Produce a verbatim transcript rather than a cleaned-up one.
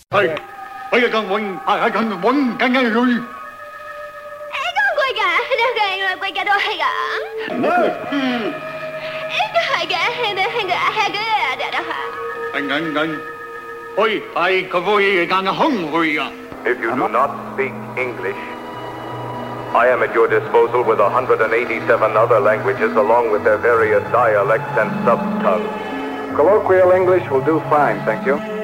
係，我要更穩，係更穩，更加佢。 貴㗎，呢個貴㗎都係㗎。嗯，呢個係嘅，係嘅，係嘅，係嘅，都係。 緊緊緊，可以係佢可以間嘅空去㗎。 If you do not speak English, I am at your disposal with one hundred eighty-seven other languages along with their various dialects and sub-tongues. Colloquial English will do fine, thank you.